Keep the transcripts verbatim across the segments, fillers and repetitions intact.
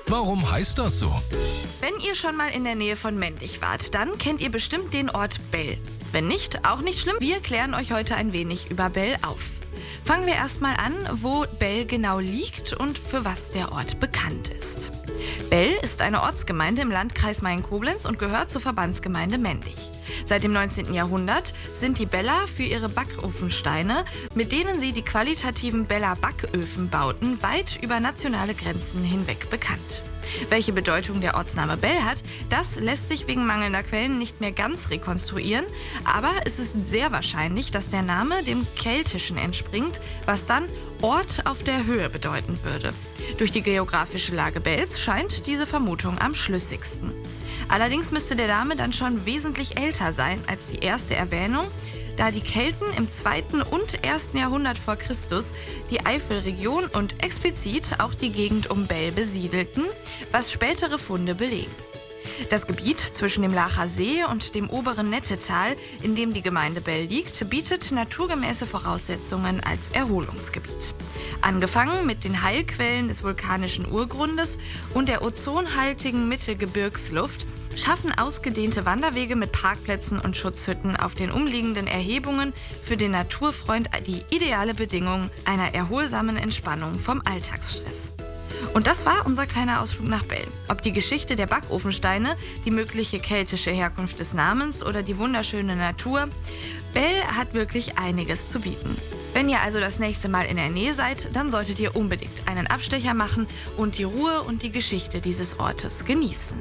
Warum heißt das so? Wenn ihr schon mal in der Nähe von Mendig wart, dann kennt ihr bestimmt den Ort Bell. Wenn nicht, auch nicht schlimm. Wir klären euch heute ein wenig über Bell auf. Fangen wir erstmal an, wo Bell genau liegt und für was der Ort bekannt ist. Bell ist eine Ortsgemeinde im Landkreis Mayen-Koblenz und gehört zur Verbandsgemeinde Mendig. Seit dem neunzehnten Jahrhundert sind die Beller für ihre Backofensteine, mit denen sie die qualitativen Beller Backöfen bauten, weit über nationale Grenzen hinweg bekannt. Welche Bedeutung der Ortsname Bell hat, das lässt sich wegen mangelnder Quellen nicht mehr ganz rekonstruieren, aber es ist sehr wahrscheinlich, dass der Name dem Keltischen entspringt, was dann Ort auf der Höhe bedeuten würde. Durch die geografische Lage Bells scheint diese Vermutung am schlüssigsten. Allerdings müsste der Name dann schon wesentlich älter sein als die erste Erwähnung, da die Kelten im zweiten und ersten Jahrhundert vor Christus die Eifelregion und explizit auch die Gegend um Bell besiedelten, was spätere Funde belegen. Das Gebiet zwischen dem Laacher See und dem oberen Nettetal, in dem die Gemeinde Bell liegt, bietet naturgemäße Voraussetzungen als Erholungsgebiet. Angefangen mit den Heilquellen des vulkanischen Urgrundes und der ozonhaltigen Mittelgebirgsluft schaffen ausgedehnte Wanderwege mit Parkplätzen und Schutzhütten auf den umliegenden Erhebungen für den Naturfreund die ideale Bedingung einer erholsamen Entspannung vom Alltagsstress. Und das war unser kleiner Ausflug nach Bell. Ob die Geschichte der Backofensteine, die mögliche keltische Herkunft des Namens oder die wunderschöne Natur, Bell hat wirklich einiges zu bieten. Wenn ihr also das nächste Mal in der Nähe seid, dann solltet ihr unbedingt einen Abstecher machen und die Ruhe und die Geschichte dieses Ortes genießen.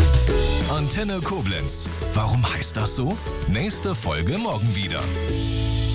Antenne Koblenz. Warum heißt das so? Nächste Folge morgen wieder.